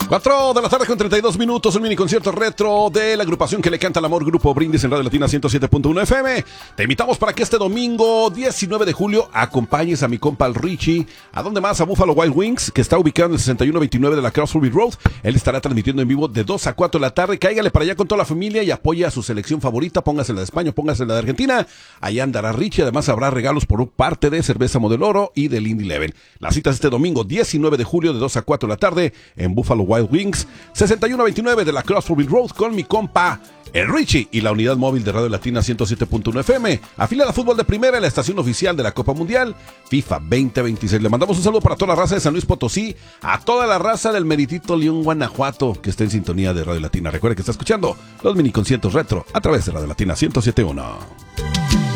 4 de la tarde con 32 minutos, un mini concierto retro de la agrupación que le canta el amor, Grupo Brindis en Radio Latina 107.1 FM. Te invitamos para que este domingo 19 de julio acompañes a mi compa el Richie. ¿A dónde más? A Buffalo Wild Wings, que está ubicado en el 6129 de la Cross Ruby Road. Él estará transmitiendo en vivo de 2 a 4 de la tarde. Cáigale para allá con toda la familia y apoya a su selección favorita. Póngase la de España, póngase la de Argentina. Allá andará Richie. Además habrá regalos por parte de Cerveza Model Oro y del Indy Level. Las citas este domingo 19 de julio de 2 a 4 de la tarde en Buffalo Wild Wings, 6129 de la Crossville Road, con mi compa el Richie y la unidad móvil de Radio Latina 107.1 FM, afiliada a Fútbol de Primera en la estación oficial de la Copa Mundial FIFA 2026. Le mandamos un saludo para toda la raza de San Luis Potosí, a toda la raza del meritito León, Guanajuato, que está en sintonía de Radio Latina. Recuerde que está escuchando los mini conciertos retro a través de Radio Latina 107.1.